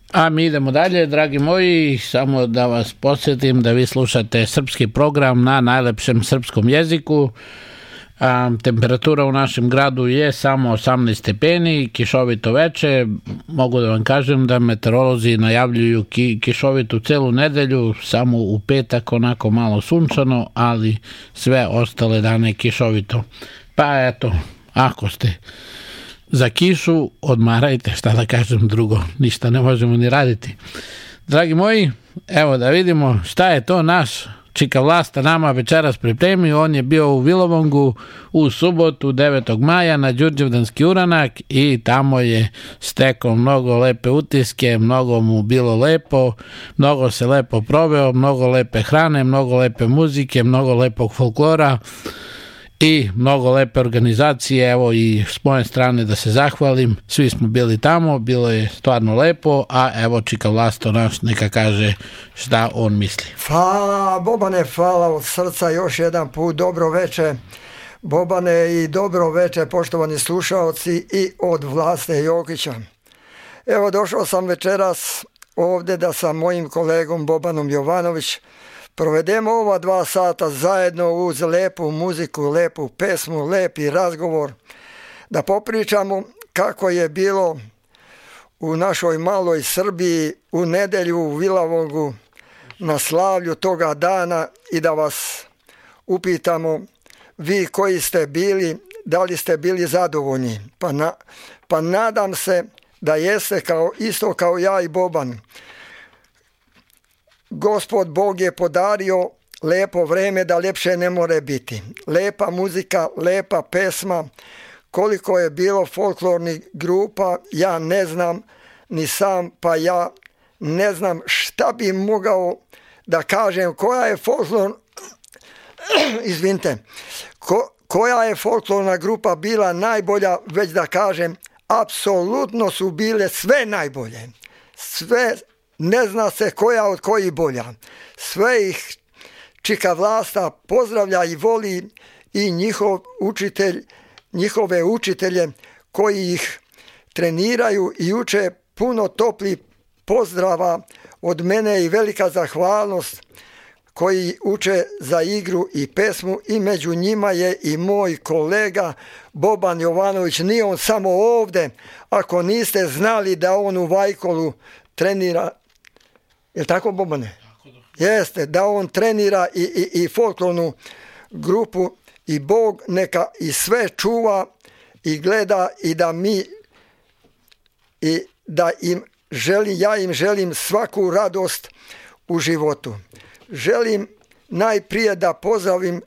A mi idemo dalje, dragi moji, samo da vas podsjetim da vi slušate srpski program na najlepšem srpskom jeziku. Temperatura u našem gradu je samo 18 stepeni, kišovito veče. Mogu da vam kažem da meteorolozi najavljuju kišovitu celu nedelju, samo u petak onako malo sunčano, ali sve ostale dane kišovito. Pa eto, ako ste za kišu, odmarajte, šta da kažem drugo, ništa ne možemo ni raditi. Dragi moji, evo da vidimo šta je to naš Čika Vlasta nama večeras pripremio. On je bio u Vilobongu u subotu 9. maja na Đurđevdanski uranak i tamo je stekao mnogo lepe utiske, mnogo mu bilo lepo, mnogo se lepo proveo, mnogo lepe hrane, mnogo lepe muzike, mnogo lepog folklora i mnogo lepe organizacije. Evo i s moje strane da se zahvalim, svi smo bili tamo, bilo je stvarno lepo, a evo Čika Vlasto naš neka kaže šta on misli. Hvala Bobane, hvala od srca još jedan put, dobro veče Bobane i dobro veče poštovani slušalci i od Vlaste Jokića. Evo došao sam večeras ovdje da sa mojim kolegom Bobanom Jovanović provedemo ova 2 sata zajedno uz lepu muziku, lepu pesmu, lepi razgovor, da popričamo kako je bilo u našoj maloj Srbiji u nedjelju u Vilobongu na slavlju toga dana i da vas upitamo vi koji ste bili, da li ste bili zadovoljni. Pa nadam se da jeste isto kao ja i Boban. Gospod Bog je podario lepo vreme da ljepše ne more biti. Lepa muzika, lepa pesma, koliko je bilo folklornih grupa, ja ne znam ni sam, pa ja ne znam šta bi mogao da kažem, koja je koja je folklorna grupa bila najbolja, već da kažem, apsolutno su bile sve najbolje. Sve, ne zna se koja od koji bolja. Sve ih Čika Vlasta pozdravlja i voli i njihove učitelje koji ih treniraju i uče, puno topli pozdrava od mene i velika zahvalnost koji uče za igru i pesmu i među njima je i moj kolega Boban Jovanović. Nije on samo ovdje, ako niste znali da on u Vajkolu trenira, je li tako Bobane? Jeste, da on trenira i folklornu grupu i Bog neka i sve čuva i gleda i da mi i da ja im želim svaku radost u životu. Želim najprije da pozdravim